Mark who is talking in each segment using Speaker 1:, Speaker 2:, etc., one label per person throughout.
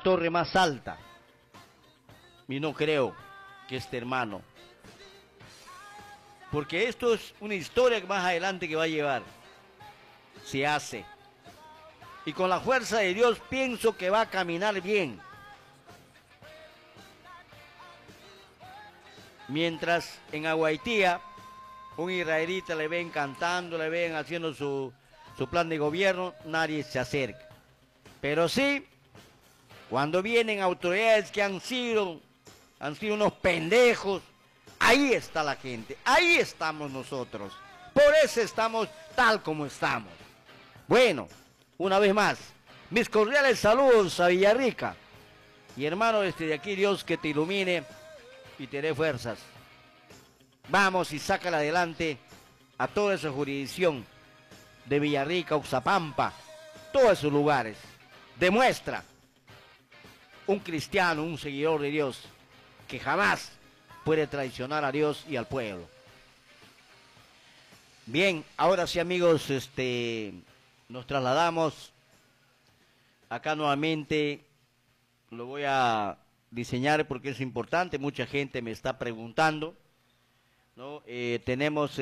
Speaker 1: torre más alta. Y no creo que este hermano, porque esto es una historia que más adelante que va a llevar, se hace. Y con la fuerza de Dios pienso que va a caminar bien. Mientras en Aguaitía, un israelita le ven cantando, le ven haciendo su plan de gobierno, nadie se acerca. Pero sí, cuando vienen autoridades que han sido unos pendejos, ahí está la gente, ahí estamos nosotros. Por eso estamos tal como estamos. Bueno, una vez más, mis cordiales saludos a Villarrica. Y hermano, desde aquí Dios que te ilumine y te dé fuerzas. Vamos y sácala adelante a toda esa jurisdicción de Villarrica, Oxapampa, todos esos lugares. Demuestra un cristiano, un seguidor de Dios, que jamás puede traicionar a Dios y al pueblo. Bien, ahora sí, amigos, nos trasladamos acá nuevamente. Lo voy a diseñar porque es importante, mucha gente me está preguntando, ¿no? Tenemos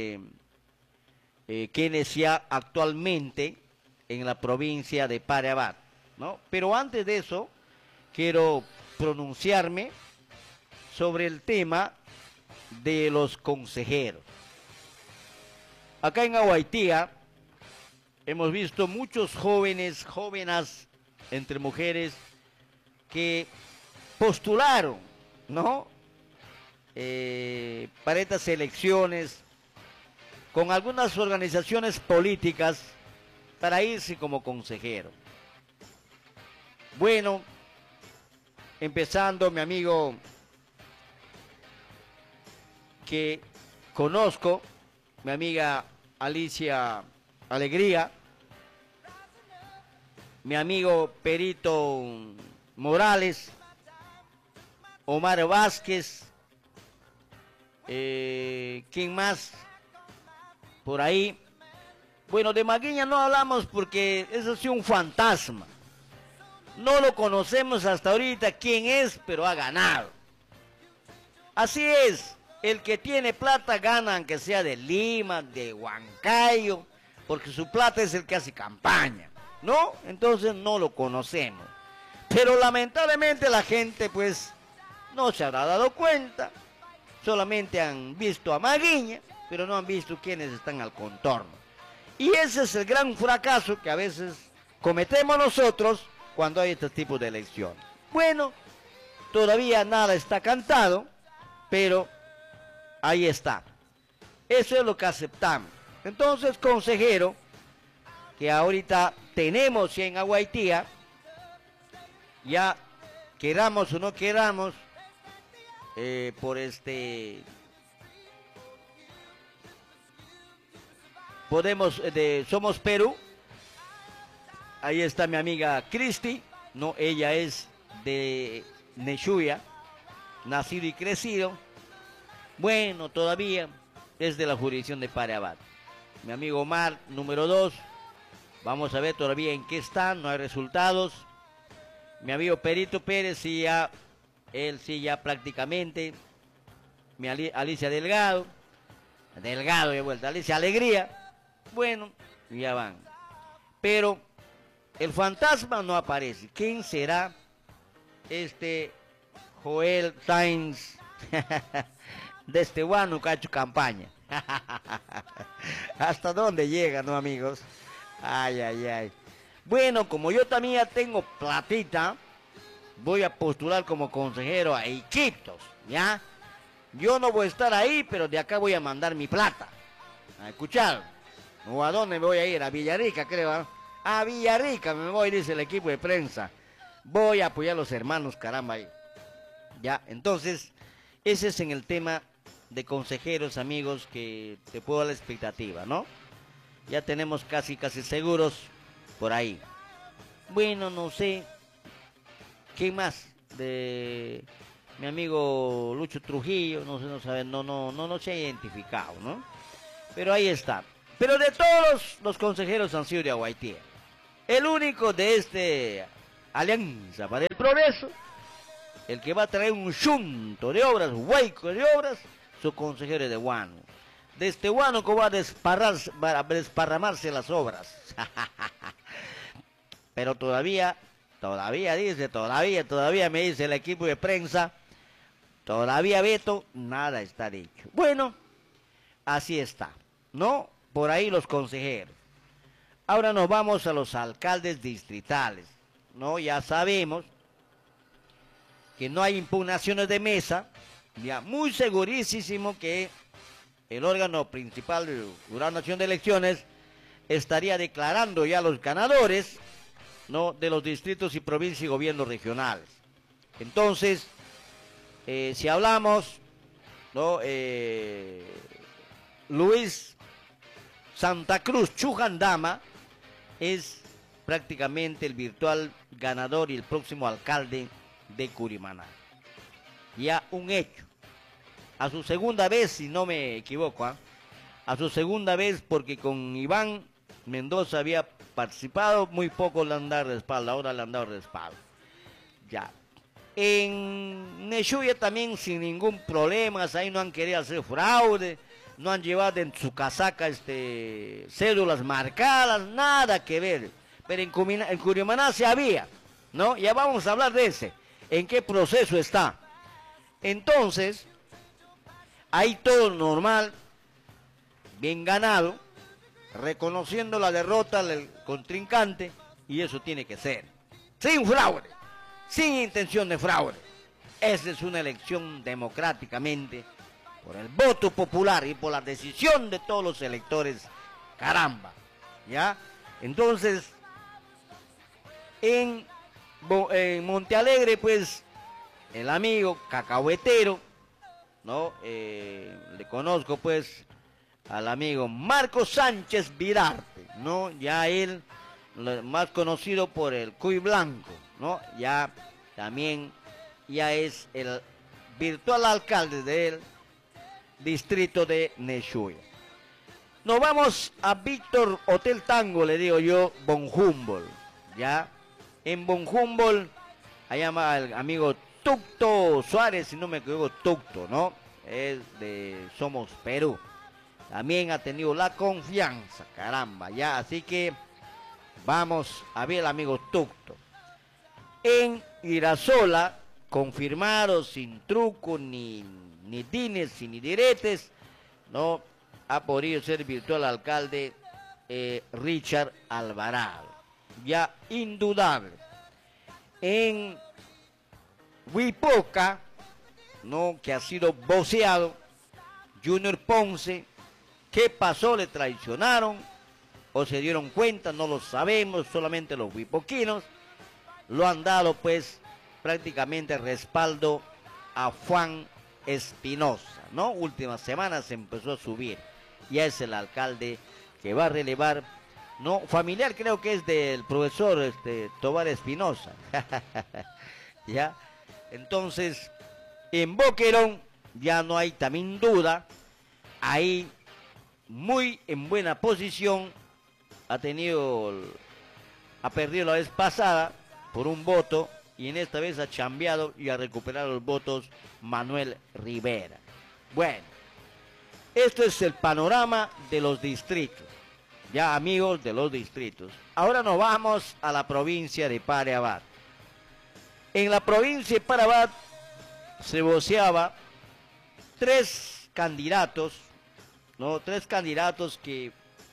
Speaker 1: quienes ya actualmente en la provincia de Pareabat, ¿no? Pero antes de eso, quiero pronunciarme sobre el tema de los consejeros. Acá en Aguaitía hemos visto muchos jóvenes, entre mujeres, que postularon, ¿no? Para estas elecciones con algunas organizaciones políticas para irse como consejero. Bueno, empezando mi amigo que conozco, mi amiga Alicia Alegría, mi amigo Perito Morales, Omar Vázquez, ¿quién más? Por ahí. Bueno, de Maguiña no hablamos porque eso sí un fantasma. No lo conocemos hasta ahorita quién es, pero ha ganado. Así es, el que tiene plata gana, aunque sea de Lima, de Huancayo, porque su plata es el que hace campaña, ¿no? Entonces no lo conocemos. Pero lamentablemente la gente pues no se habrá dado cuenta, solamente han visto a Maguiña, pero no han visto quiénes están al contorno. Y ese es el gran fracaso que a veces cometemos nosotros cuando hay este tipo de elecciones. Bueno, todavía nada está cantado, pero ahí está. Eso es lo que aceptamos. Entonces, consejero, que ahorita tenemos en Aguaitía, ya queramos o no queramos, Somos Perú. Ahí está mi amiga Cristi, no, ella es de Nechuya, nacido y crecido. Bueno, todavía es de la jurisdicción de Pareabat. Mi amigo Omar, número 2, vamos a ver todavía en qué están, no hay resultados. Mi amigo Perito Pérez, sí ya, él sí ya prácticamente. Mi Alicia Delgado de vuelta, Alicia Alegría. Bueno, ya van. Pero el fantasma no aparece. ¿Quién será este Joel Sainz de este Huánuco campaña? ¿Hasta dónde llega, no, amigos? Ay, ay, ay. Bueno, como yo también ya tengo platita, voy a postular como consejero a Iquitos, ¿ya? Yo no voy a estar ahí, pero de acá voy a mandar mi plata. ¿A escuchar? ¿O a dónde me voy a ir? A Villarrica, creo. A Villarrica me voy, dice el equipo de prensa. Voy a apoyar a los hermanos, caramba. Ahí. Ya, entonces, ese es en el tema de consejeros, amigos, que te puedo dar la expectativa, ¿no? Ya tenemos casi seguros por ahí. Bueno, no sé. ¿Qué más? De mi amigo Lucho Trujillo, no sé, no se ha identificado, ¿no? Pero ahí está. Pero de todos los consejeros han sido de Aguaitía. El único de Alianza para el Progreso, el que va a traer un chunto de obras, hueco de obras, su consejero de Huánuco. Desde Huánuco va a desparramarse las obras. Pero todavía me dice el equipo de prensa, todavía Beto, nada está dicho. Bueno, así está, ¿no? Por ahí los consejeros. Ahora nos vamos a los alcaldes distritales, ¿no? Ya sabemos que no hay impugnaciones de mesa, ya muy segurísimo que el órgano principal de la Jurado Nacional de Elecciones estaría declarando ya los ganadores, ¿no?, de los distritos y provincias y gobiernos regionales. Entonces, si hablamos, ¿no?, Luis Santa Cruz Chujandama es prácticamente el virtual ganador y el próximo alcalde de Curimaná. Ya un hecho. A su segunda vez, si no me equivoco, a su segunda vez, porque con Iván Mendoza había participado, muy poco le han dado respaldo, ahora le han dado respaldo. Ya. En Neshuya también sin ningún problema, ahí no han querido hacer fraude, no han llevado en su casaca cédulas marcadas, nada que ver. Pero en Curimaná se había, ¿no? Ya vamos a hablar de ese, en qué proceso está. Entonces, ahí todo normal, bien ganado, reconociendo la derrota del contrincante, y eso tiene que ser, sin fraude, sin intención de fraude. Esa es una elección democráticamente, por el voto popular y por la decisión de todos los electores, caramba, ¿ya? Entonces, en Montealegre, pues, el amigo cacahuetero, ¿no? Le conozco, pues, al amigo Marco Sánchez Virarte, ¿no? Ya él, más conocido por el Cuy Blanco, ¿no? Ya también, ya es el virtual alcalde del distrito de Neshuya. Nos vamos a Víctor Hotel Tango, le digo yo, Von Humboldt, ¿ya? En Von Humboldt, allá el amigo Tucto Suárez, si no me equivoco, Tucto, ¿no? Es de Somos Perú. También ha tenido la confianza, caramba, ya, así que vamos a ver al amigo Tucto. En Irasola, confirmado, sin truco, ni dines, ni diretes, ¿no? Ha podido ser virtual alcalde Richard Alvarado, ya indudable. En Huipoca, ¿no?, que ha sido voceado, Junior Ponce, ¿qué pasó? ¿Le traicionaron o se dieron cuenta? No lo sabemos, solamente los huipoquinos lo han dado, pues, prácticamente respaldo a Juan Espinosa, ¿no? Últimas semanas se empezó a subir, ya es el alcalde que va a relevar, ¿no? Familiar creo que es del profesor Tobar Espinosa, ¿ya? Entonces, en Boquerón ya no hay también duda, ahí muy en buena posición, ha perdido la vez pasada por un voto, y en esta vez ha chambeado y ha recuperado los votos Manuel Rivera. Bueno, esto es el panorama de los distritos, ya amigos de los distritos. Ahora nos vamos a la provincia de Parabat. En la provincia de Parabat se voceaba tres candidatos, ¿no? Tres candidatos que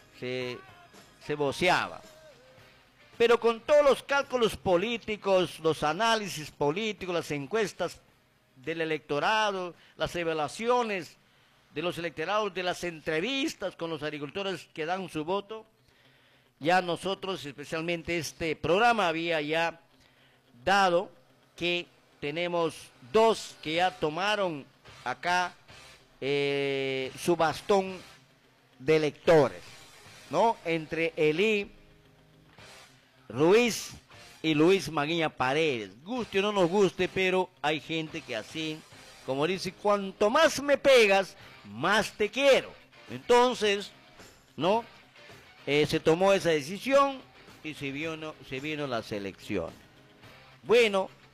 Speaker 1: se voceaba. Pero con todos los cálculos políticos, los análisis políticos, las encuestas del electorado, las evaluaciones de los electorados, de las entrevistas con los agricultores que dan su voto, ya nosotros, especialmente este programa, había ya dado que tenemos dos que ya tomaron acá su bastón de electores, ¿no? Entre Elí Ruiz y Luis Maguiña Paredes. Guste o no nos guste, pero hay gente que así, como dice, cuanto más me pegas, más te quiero. Entonces, ¿no? Se tomó esa decisión y se vino las elecciones. Bueno,